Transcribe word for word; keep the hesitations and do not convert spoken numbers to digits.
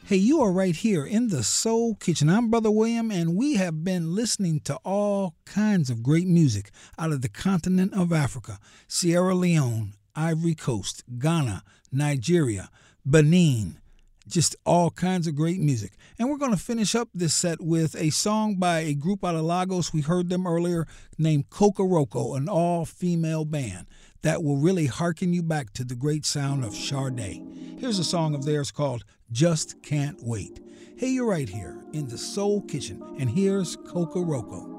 Hey, you are right here in the Soul Kitchen. I'm Brother William, and we have been listening to all kinds of great music out of the continent of Africa, Sierra Leone, Ivory Coast, Ghana, Nigeria, Benin, just all kinds of great music. And we're going to finish up this set with a song by a group out of Lagos. We heard them earlier, named Kokoroko, an all-female band that will really hearken you back to the great sound of Sade. Here's a song of theirs called Just Can't Wait. Hey, you're right here in the Soul Kitchen, and here's Kokoroko.